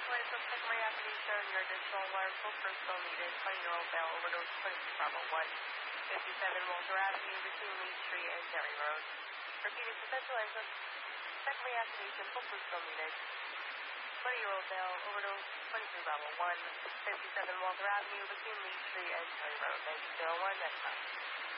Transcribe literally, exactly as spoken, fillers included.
Place of secondary application, your additional alarm full still needed. twenty-year-old male overdose, twenty-six Bravo one, fifty-seven Walter Avenue between Lee Street and Derry Road. Repeated potential license, secondary application, full still needed. twenty-year-old male overdose, twenty-three Bravo one, fifty-seven Walter Avenue between Lee Street and Derry Road. nine zero one, next time.